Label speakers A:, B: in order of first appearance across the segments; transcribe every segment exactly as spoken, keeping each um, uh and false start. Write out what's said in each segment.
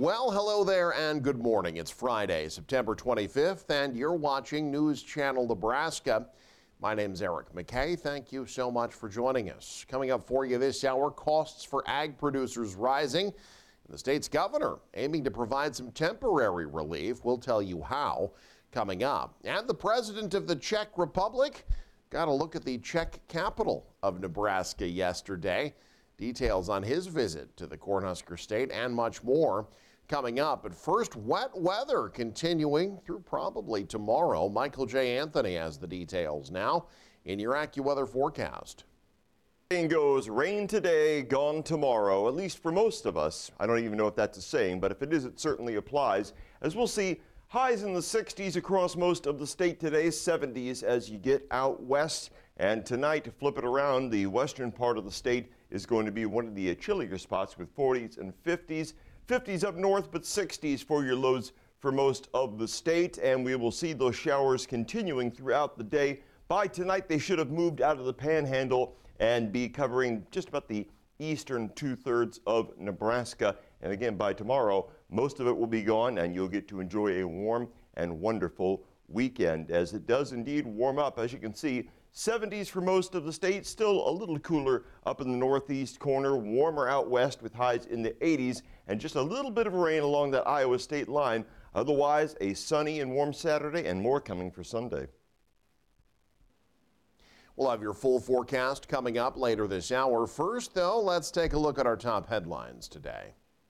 A: Well, hello there and good morning. It's Friday, September twenty-fifth, and you're watching News Channel Nebraska. My name's Eric McKay. Thank you so much for joining us. Coming up for you this hour, costs for ag producers rising. And the state's governor aiming to provide some temporary relief. We'll tell you how coming up. And the president of the Czech Republic got a look at the Czech capital of Nebraska yesterday. Details on his visit to the Cornhusker State and much more coming up. But first, wet weather continuing through probably tomorrow. Michael J. Anthony has the details now in your AccuWeather forecast.
B: Saying goes, rain today, gone tomorrow, at least for most of us. I don't even know if that's a saying, but if it is, it certainly applies. As we'll see, highs in the sixties across most of the state today, seventies as you get out west. And tonight, to flip it around, the western part of the state is going to be one of the chillier spots with forties and fifties. fifties up north, but sixties for your lows for most of the state. And we will see those showers continuing throughout the day. By tonight, they should have moved out of the panhandle and be covering just about the eastern two-thirds of Nebraska. And again, by tomorrow, most of it will be gone, and you'll get to enjoy a warm and wonderful weekend, as it does indeed warm up. As you can see, seventies for most of the state, still a little cooler up in the northeast corner, warmer out west with highs in the eighties, and just a little bit of rain along that Iowa state line. Otherwise, a sunny and warm Saturday, and more coming for Sunday.
A: We'll have your full forecast coming up later this hour. First, though, let's take a look at our top headlines today.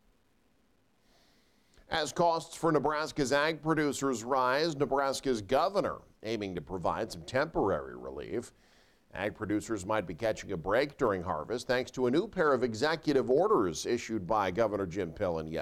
A: As costs for Nebraska's ag producers rise, Nebraska's governor aiming to provide some temporary relief. Ag producers might be catching a break during harvest thanks to a new pair of executive orders issued by Governor Jim Pillen